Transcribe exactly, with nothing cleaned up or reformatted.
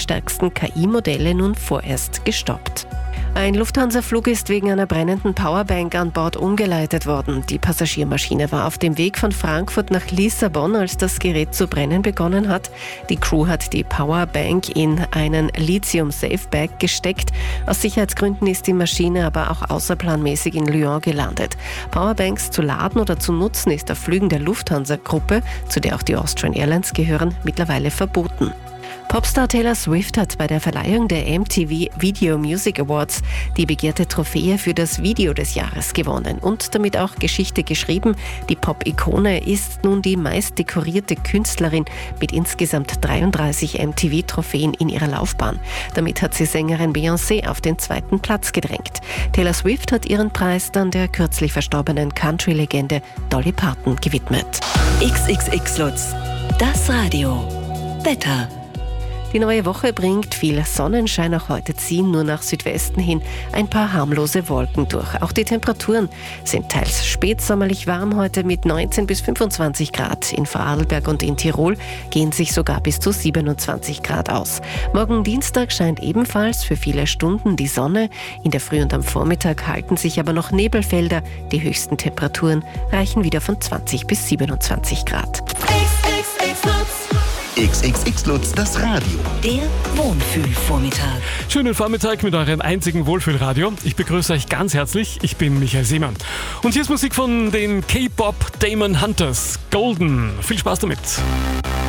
stärksten K I-Modelle nun vorerst gestoppt. Ein Lufthansa-Flug ist wegen einer brennenden Powerbank an Bord umgeleitet worden. Die Passagiermaschine war auf dem Weg von Frankfurt nach Lissabon, als das Gerät zu brennen begonnen hat. Die Crew hat die Powerbank in einen Lithium-Safe-Bag gesteckt. Aus Sicherheitsgründen ist die Maschine aber auch außerplanmäßig in Lyon gelandet. Powerbanks zu laden oder zu nutzen ist auf Flügen der Lufthansa-Gruppe, zu der auch die Austrian Airlines gehören, mittlerweile verboten. Popstar Taylor Swift hat bei der Verleihung der M T V Video Music Awards die begehrte Trophäe für das Video des Jahres gewonnen und damit auch Geschichte geschrieben. Die Pop-Ikone ist nun die meist dekorierte Künstlerin mit insgesamt dreiunddreißig M T V-Trophäen in ihrer Laufbahn. Damit hat sie Sängerin Beyoncé auf den zweiten Platz gedrängt. Taylor Swift hat ihren Preis dann der kürzlich verstorbenen Country-Legende Dolly Parton gewidmet. X X X Lutz, das Radio. Wetter. Die neue Woche bringt viel Sonnenschein, auch heute ziehen nur nach Südwesten hin ein paar harmlose Wolken durch. Auch die Temperaturen sind teils spätsommerlich warm heute mit neunzehn bis fünfundzwanzig Grad. In Vorarlberg und in Tirol gehen sich sogar bis zu siebenundzwanzig Grad aus. Morgen Dienstag scheint ebenfalls für viele Stunden die Sonne. In der Früh und am Vormittag halten sich aber noch Nebelfelder. Die höchsten Temperaturen reichen wieder von zwanzig bis siebenundzwanzig Grad. X X X Lutz, das Radio. Der Wohnfühlvormittag. Schönen Vormittag mit eurem einzigen Wohlfühlradio. Ich begrüße euch ganz herzlich. Ich bin Michael Seemann. Und hier ist Musik von den K-Pop Demon Hunters. Golden. Viel Spaß damit.